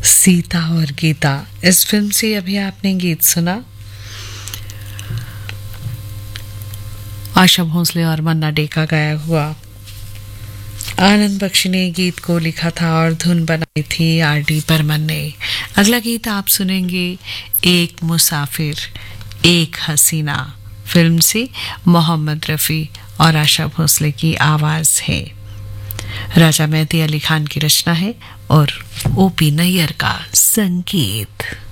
सीता और गीता, इस फिल्म से अभी आपने गीत सुना। आशा भोसले और मन्ना डे का गाया हुआ। आनंद बख्शी ने गीत को लिखा था और धुन बनाई थी R.D. बर्मन ने। अगला गीत आप सुनेंगे एक मुसाफिर एक हसीना फिल्म से। मोहम्मद रफ़ी और आशा भोसले की आवाज है। राजा मेहदी अली खान की रचना है और O.P. नैयर का संगीत।